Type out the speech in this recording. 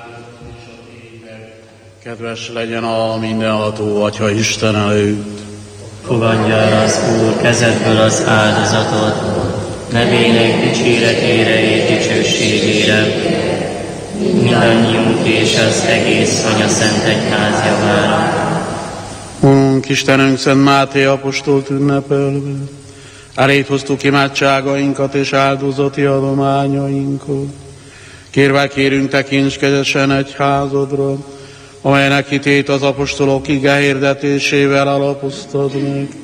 Kedves legyen a mindenható Atya Isten előtt. Fogadja el az Úr kezedből az áldozatot, nevének dicséretére és dicsőségére, mindannyiunk és az egész Anyaszent Egyház javára. Urunk, Istenünk, Szent Máté apostolt ünnepelve, eléd hoztuk imádságainkat és áldozati adományainkat. Kérve kérünk, tekints kegyesen egyházadra, amelynek hitét az apostolok ige hirdetésével alapoztad meg.